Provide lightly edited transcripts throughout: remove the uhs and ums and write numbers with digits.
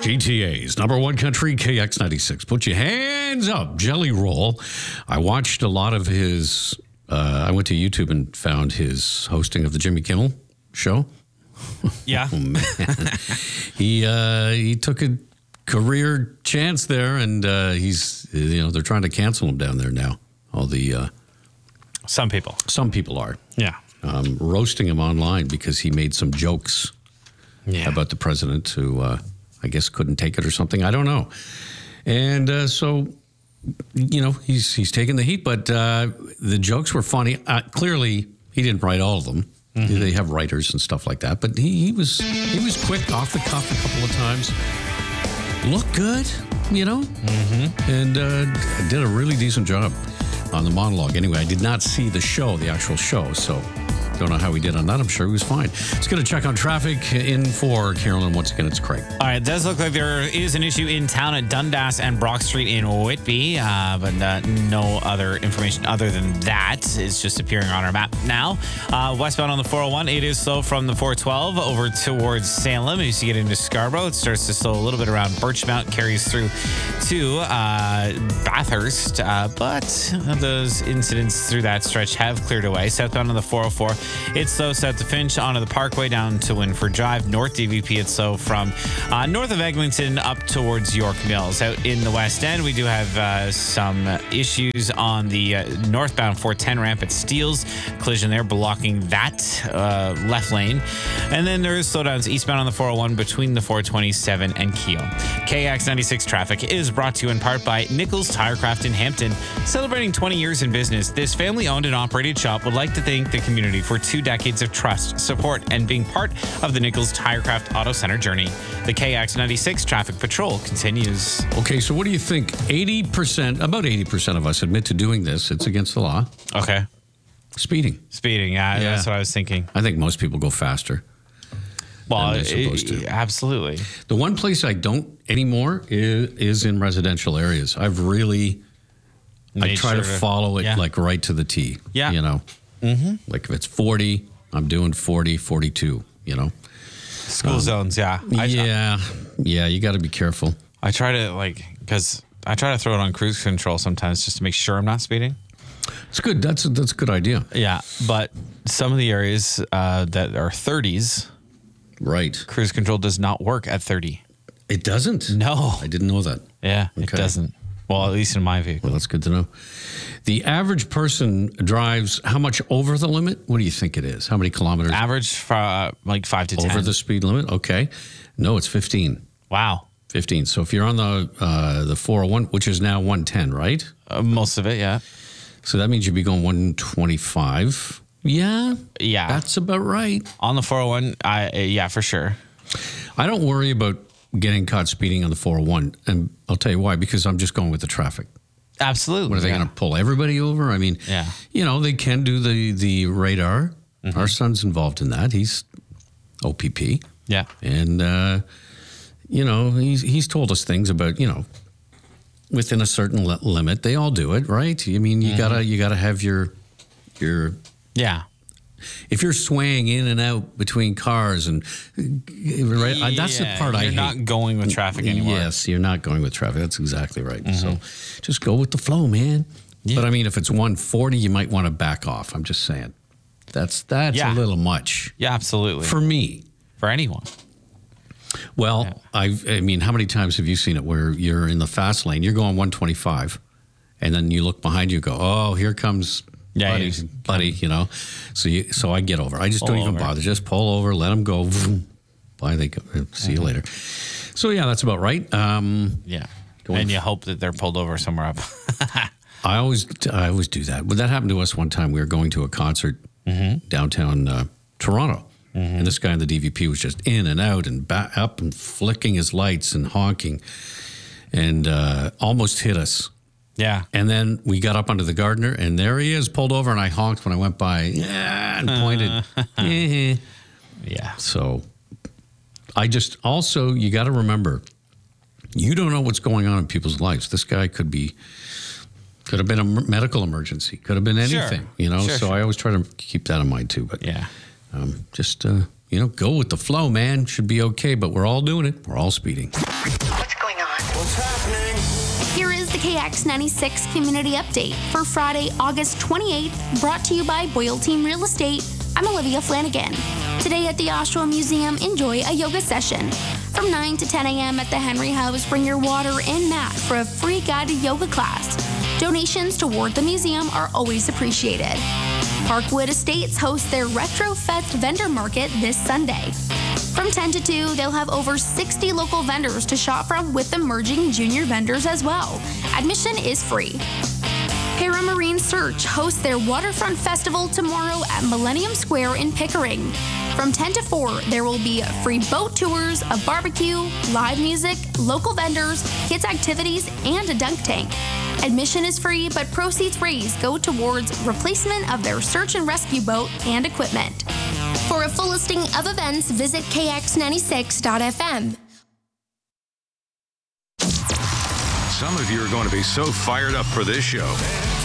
GTA's number one country, KX96. Put your hands up, Jelly Roll. I watched a lot of his, I went to YouTube and found his hosting of the Jimmy Kimmel show. Yeah. Oh, man. He took a career chance there, and they're trying to cancel him down there now. All the... Some people are. Yeah. Roasting him online because he made some jokes about the president who, I guess, couldn't take it or something. I don't know. And so, he's taking the heat, but the jokes were funny. Clearly, he didn't write all of them. Mm-hmm. They have writers and stuff like that. But he was quick, off the cuff a couple of times. Looked good, Mm-hmm. and did a really decent job on the monologue. Anyway, I did not see the actual show, so don't know how he did on that. I'm sure he was fine. Let's get a check on traffic in for Carolyn. Once again, it's Craig. All right, it does look like there is an issue in town at Dundas and Brock Street in Whitby, but no other information other than that is just appearing on our map now. Westbound on the 401, it is slow from the 412 over towards Salem. As you get into Scarborough, it starts to slow a little bit around Birchmount, carries through to Bathurst, but those incidents through that stretch have cleared away. Southbound on the 404, it's slow south to Finch onto the Parkway down to Winford Drive. North DVP, it's slow from north of Eglinton up towards York Mills. Out in the West End, we do have some issues on the northbound 410 ramp at Steeles. Collision there blocking that left lane. And then there is slowdowns eastbound on the 401 between the 427 and Keel. KX96 traffic is brought to you in part by Nichols Tirecraft in Hampton. Celebrating 20 years in business, this family-owned and operated shop would like to thank the community for 2 decades of trust, support, and being part of the Nichols Tirecraft Auto Center journey. The KX96 traffic patrol continues. Okay, so what do you think? About 80% of us admit to doing this. It's against the law. Okay. Speeding, yeah, that's what I was thinking. I think most people go faster. Well, they're supposed to. Absolutely. The one place I don't anymore is in residential areas. I try to follow it like right to the T. Yeah. Mm-hmm. Like if it's 40, I'm doing 40, 42, School zones, yeah. Yeah, you got to be careful. I try to throw it on cruise control sometimes just to make sure I'm not speeding. It's good. That's a good idea. Yeah, but some of the areas that are 30s, right? Cruise control does not work at 30. It doesn't? No. I didn't know that. Yeah, It doesn't. Well, at least in my vehicle. Well, that's good to know. The average person drives how much over the limit? What do you think it is? How many kilometers? Average like 5 to 10. Over the speed limit? Okay. No, it's 15. Wow. 15. So if you're on the 401, which is now 110, right? Most of it, yeah. So that means you'd be going 125. Yeah. Yeah. That's about right. On the 401, yeah, for sure. I don't worry about getting caught speeding on the 401. And I'll tell you why, because I'm just going with the traffic. Absolutely. What, are they going to pull everybody over? I mean, they can do the radar. Mm-hmm. Our son's involved in that. He's OPP. Yeah. And, he's told us things about, within a certain limit. They all do it, right? I mean, you gotta have your. Yeah. If you're swaying in and out between cars and that's the part I hate. You're not going with traffic anymore. Yes, you're not going with traffic. That's exactly right. Mm-hmm. So just go with the flow, man. Yeah. But I mean, if it's 140, you might want to back off. I'm just saying. That's a little much. Yeah, absolutely. For me. For anyone. Well, I mean, how many times have you seen it where you're in the fast lane, you're going 125, and then you look behind you and go, oh, here comes buddy, So I get over. I just don't even bother. Just pull over, let them go. Bye, they go. See you later. So, yeah, that's about right. Yeah. And you hope that they're pulled over somewhere up. I always do that. But that happened to us one time. We were going to a concert downtown Toronto. Mm-hmm. And this guy in the DVP was just in and out and back up and flicking his lights and honking and almost hit us. Yeah. And then we got up onto the Gardiner, and there he is, pulled over, and I honked when I went by and pointed. Yeah. So I just also, you got to remember, you don't know what's going on in people's lives. This guy could have been a medical emergency, could have been anything, Sure. So I always try to keep that in mind too. But yeah. Just, go with the flow, man. Should be okay, but we're all doing it. We're all speeding. What's going on? What's happening? Here is the KX96 Community Update for Friday, August 28th, brought to you by Boyle Team Real Estate. I'm Olivia Flanagan. Today at the Oshawa Museum, enjoy a yoga session. From 9 to 10 a.m. at the Henry House, bring your water and mat for a free guided yoga class. Donations toward the museum are always appreciated. Parkwood Estates hosts their Retro Fest vendor market this Sunday. From 10 to 2, they'll have over 60 local vendors to shop from with emerging junior vendors as well. Admission is free. Para Marine Search hosts their Waterfront Festival tomorrow at Millennium Square in Pickering. From 10 to 4, there will be free boat tours, a barbecue, live music, local vendors, kids' activities, and a dunk tank. Admission is free, but proceeds raised go towards replacement of their search and rescue boat and equipment. For a full listing of events, visit kx96.fm. Some of you are going to be so fired up for this show.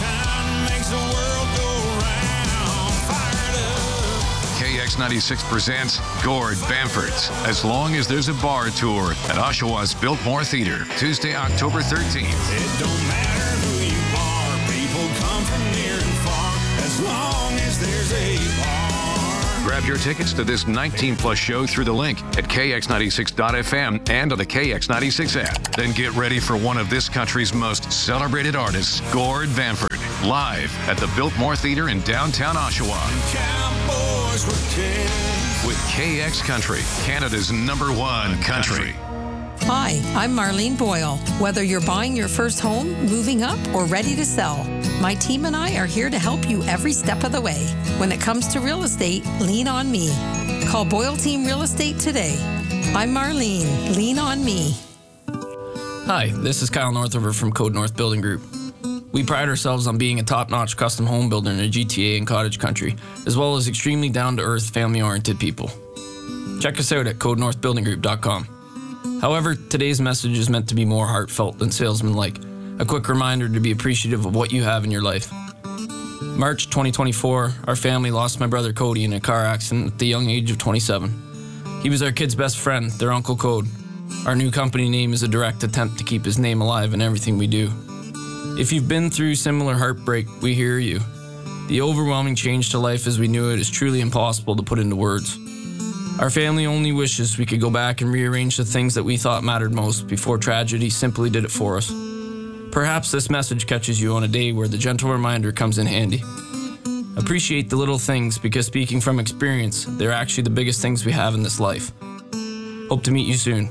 KX96 presents Gord Bamford's As Long as There's a Bar Tour at Oshawa's Biltmore Theater, Tuesday, October 13th. It don't matter who you are. People come from near and far. As long as there's a bar. Grab your tickets to this 19-plus show through the link at kx96.fm and on the KX96 app. Then get ready for one of this country's most celebrated artists, Gord Bamford, live at the Biltmore Theater in downtown Oshawa. Cowboys were kings. With KX Country, Canada's #1 country. Hi, I'm Marlene Boyle. Whether you're buying your first home, moving up, or ready to sell, my team and I are here to help you every step of the way. When it comes to real estate, lean on me. Call Boyle Team Real Estate today. I'm Marlene. Lean on me. Hi, this is Kyle Northover from Code North Building Group. We pride ourselves on being a top-notch custom home builder in the GTA and cottage country, as well as extremely down-to-earth, family-oriented people. Check us out at codenorthbuildinggroup.com. However, today's message is meant to be more heartfelt than salesman-like, a quick reminder to be appreciative of what you have in your life. March 2024, our family lost my brother Cody in a car accident at the young age of 27. He was our kid's best friend, their Uncle Code. Our new company name is a direct attempt to keep his name alive in everything we do. If you've been through similar heartbreak, we hear you. The overwhelming change to life as we knew it is truly impossible to put into words. Our family only wishes we could go back and rearrange the things that we thought mattered most before tragedy simply did it for us. Perhaps this message catches you on a day where the gentle reminder comes in handy. Appreciate the little things because, speaking from experience, they're actually the biggest things we have in this life. Hope to meet you soon.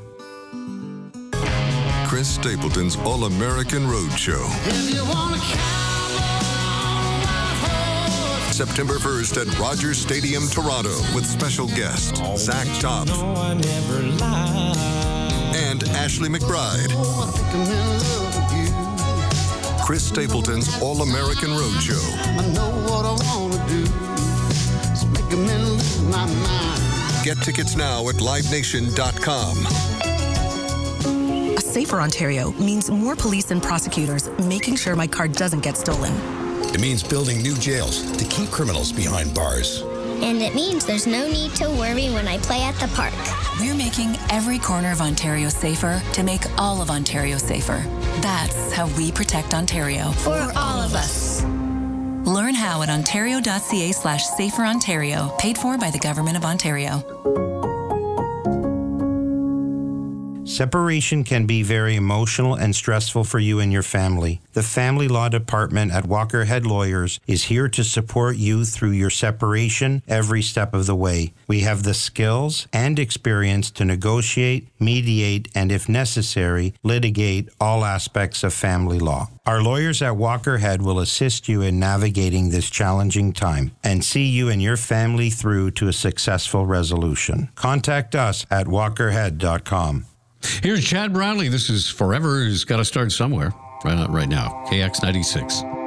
Chris Stapleton's All-American Roadshow. September 1st at Rogers Stadium, Toronto, with special guest Zach Topp and Ashley McBride. Chris Stapleton's All-American Roadshow. Get tickets now at livenation.com. A safer Ontario means more police and prosecutors making sure my car doesn't get stolen. It means building new jails to keep criminals behind bars. And it means there's no need to worry when I play at the park. We're making every corner of Ontario safer to make all of Ontario safer. That's how we protect Ontario. For all of us. Learn how at ontario.ca/saferontario, paid for by the Government of Ontario. Separation can be very emotional and stressful for you and your family. The Family Law Department at Walker Head Lawyers is here to support you through your separation every step of the way. We have the skills and experience to negotiate, mediate, and if necessary, litigate all aspects of family law. Our lawyers at Walker Head will assist you in navigating this challenging time and see you and your family through to a successful resolution. Contact us at walkerhead.com. Here's Chad Brownlee. This is Forever has got to start somewhere. Right now, KX96.